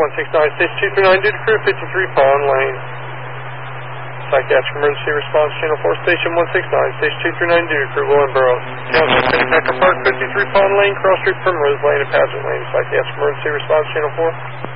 169, station 239, due to crew 53 Pond Lane. Psychiatric emergency response, channel 4, station 169, station 239, due to crew Willenboro. Channel 6, Packer Park, 53 Pond Lane, cross street Primrose Lane and Pageant Lane. Psychiatric emergency response, channel 4.